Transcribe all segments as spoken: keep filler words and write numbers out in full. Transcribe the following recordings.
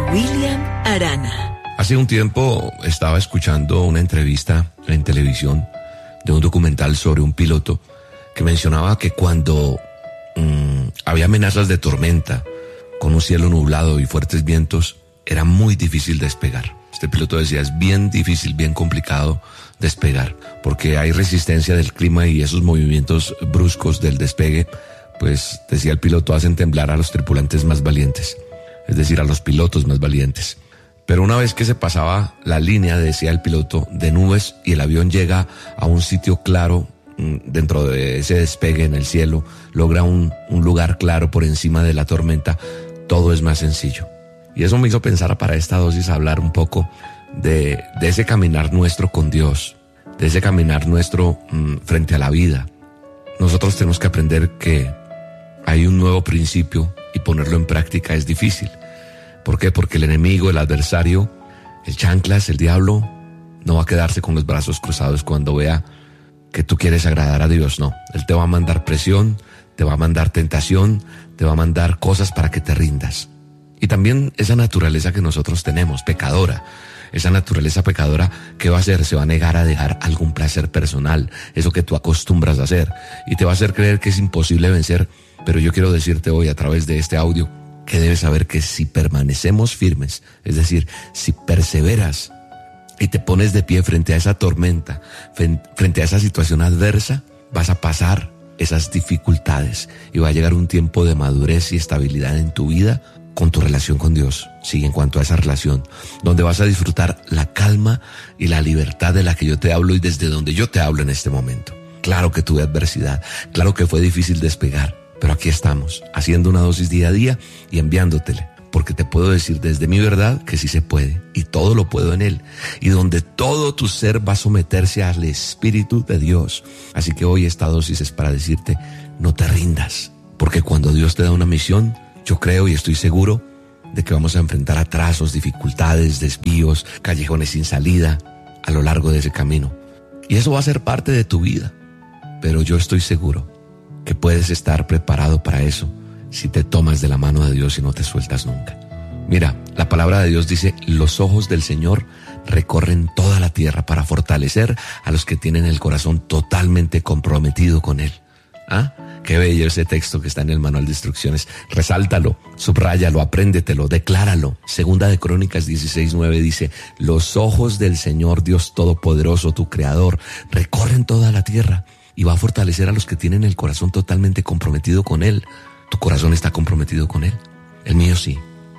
William Arana. Hace un tiempo estaba escuchando una entrevista en televisión de un documental sobre un piloto que mencionaba que cuando mmm, había amenazas de tormenta, con un cielo nublado y fuertes vientos, era muy difícil despegar. Este piloto decía, es bien difícil, bien complicado despegar, porque hay resistencia del clima y esos movimientos bruscos del despegue, pues decía el piloto, hacen temblar a los tripulantes más valientes, es decir, a los pilotos más valientes. Pero una vez que se pasaba la línea, decía el piloto, de nubes y el avión llega a un sitio claro dentro de ese despegue en el cielo, logra un, un lugar claro por encima de la tormenta, todo es más sencillo. Y eso me hizo pensar para esta dosis hablar un poco de, de ese caminar nuestro con Dios, de ese caminar nuestro mmm, frente a la vida. Nosotros tenemos que aprender que hay un nuevo principio y ponerlo en práctica es difícil. ¿Por qué? Porque el enemigo, el adversario, el chanclas, el diablo, no va a quedarse con los brazos cruzados cuando vea que tú quieres agradar a Dios, no. Él te va a mandar presión, te va a mandar tentación, te va a mandar cosas para que te rindas. Y también esa naturaleza que nosotros tenemos, pecadora, esa naturaleza pecadora, ¿qué va a hacer? Se va a negar a dejar algún placer personal, eso que tú acostumbras a hacer, y te va a hacer creer que es imposible vencer. Pero yo quiero decirte hoy a través de este audio que debes saber que si permanecemos firmes, es decir, si perseveras y te pones de pie frente a esa tormenta, frente a esa situación adversa, vas a pasar esas dificultades y va a llegar un tiempo de madurez y estabilidad en tu vida con tu relación con Dios. Sí, en cuanto a esa relación, donde vas a disfrutar la calma y la libertad de la que yo te hablo y desde donde yo te hablo en este momento. Claro que tuve adversidad, claro que fue difícil despegar, pero aquí estamos, haciendo una dosis día a día y enviándotele, porque te puedo decir desde mi verdad que sí se puede, y todo lo puedo en Él, y donde todo tu ser va a someterse al Espíritu de Dios. Así que hoy esta dosis es para decirte, no te rindas, porque cuando Dios te da una misión, yo creo y estoy seguro de que vamos a enfrentar atrasos, dificultades, desvíos, callejones sin salida a lo largo de ese camino. Y eso va a ser parte de tu vida, pero yo estoy seguro que puedes estar preparado para eso si te tomas de la mano de Dios y no te sueltas nunca. Mira, la palabra de Dios dice, los ojos del Señor recorren toda la tierra para fortalecer a los que tienen el corazón totalmente comprometido con Él. ¿Ah? Qué bello ese texto que está en el manual de instrucciones. Resáltalo, subráyalo, apréndetelo, decláralo. Segunda de Crónicas dieciséis nueve dice, los ojos del Señor Dios Todopoderoso, tu Creador, recorren toda la tierra y va a fortalecer a los que tienen el corazón totalmente comprometido con Él. ¿Tu corazón está comprometido con Él? El mío sí.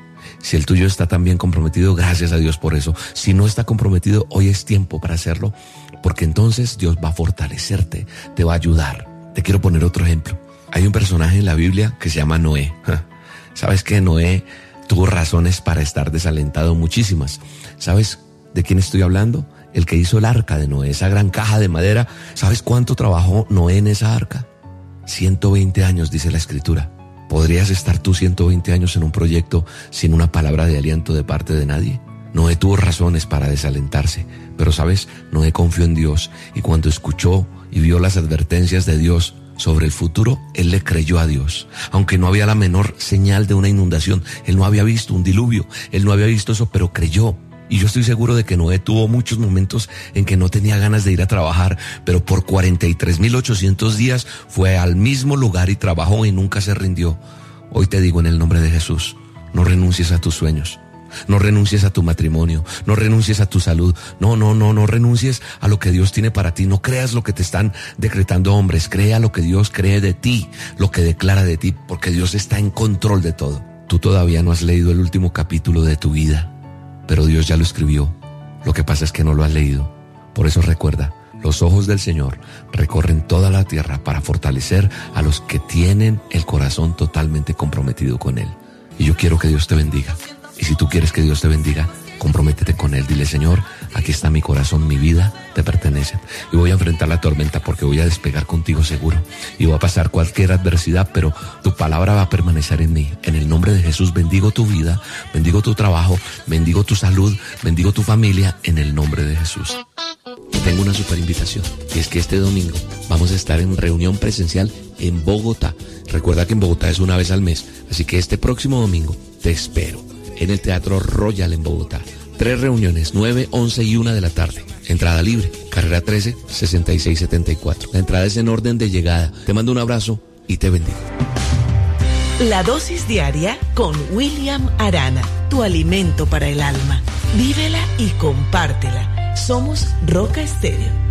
Si el tuyo está también comprometido, gracias a Dios por eso. Si no está comprometido, hoy es tiempo para hacerlo, porque entonces Dios va a fortalecerte, te va a ayudar. Te quiero poner otro ejemplo. Hay un personaje en la Biblia que se llama Noé. ¿Sabes que Noé tuvo razones para estar desalentado? Muchísimas. ¿Sabes de quién estoy hablando? El que hizo el arca de Noé, esa gran caja de madera. ¿Sabes cuánto trabajó Noé en esa arca? ciento veinte años, dice la Escritura. ¿Podrías estar tú ciento veinte años en un proyecto sin una palabra de aliento de parte de nadie? Noé tuvo razones para desalentarse, pero ¿sabes? Noé confió en Dios y cuando escuchó y vio las advertencias de Dios sobre el futuro, él le creyó a Dios. Aunque no había la menor señal de una inundación, él no había visto un diluvio, él no había visto eso, pero creyó. Y yo estoy seguro de que Noé tuvo muchos momentos en que no tenía ganas de ir a trabajar, pero por cuarenta y tres mil ochocientos días fue al mismo lugar y trabajó y nunca se rindió. Hoy te digo en el nombre de Jesús, no renuncies a tus sueños, no renuncies a tu matrimonio, no renuncies a tu salud, no, no, no, no renuncies a lo que Dios tiene para ti, no creas lo que te están decretando hombres, crea lo que Dios cree de ti, lo que declara de ti, porque Dios está en control de todo. Tú todavía no has leído el último capítulo de tu vida, pero Dios ya lo escribió. Lo que pasa es que no lo has leído. Por eso recuerda, los ojos del Señor recorren toda la tierra para fortalecer a los que tienen el corazón totalmente comprometido con Él. Y yo quiero que Dios te bendiga. Y si tú quieres que Dios te bendiga, comprométete con Él. Dile, Señor, aquí está mi corazón, mi vida te pertenece. Y voy a enfrentar la tormenta porque voy a despegar contigo seguro. Y va a pasar cualquier adversidad, pero tu palabra va a permanecer en mí. En el nombre de Jesús bendigo tu vida, bendigo tu trabajo, bendigo tu salud, bendigo tu familia, en el nombre de Jesús. Y tengo una super invitación, y es que este domingo vamos a estar en reunión presencial en Bogotá. Recuerda que en Bogotá es una vez al mes, así que este próximo domingo te espero en el Teatro Royal en Bogotá. Tres reuniones, nueve, once y una de la tarde. Entrada libre, carrera trece, sesenta y seis setenta y cuatro. La entrada es en orden de llegada. Te mando un abrazo y te bendigo. La dosis diaria con William Arana, tu alimento para el alma. Vívela y compártela. Somos Roca Estéreo.